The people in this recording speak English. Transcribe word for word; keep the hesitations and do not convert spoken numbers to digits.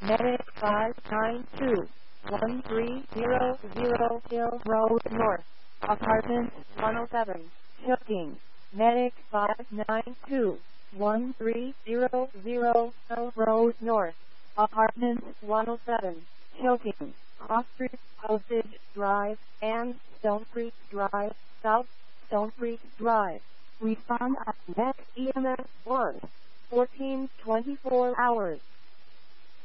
Medic five nine two one three zero zero Hill Road North, Apartment one oh seven, Chilking. Medic five nine two one three zero zero Hill Road North, Apartment one oh seven, Chilking. Cross Street, Postage Drive, and Stone Creek Drive, South Stone Creek Drive. Respond at next E M S one fourteen twenty-four hours.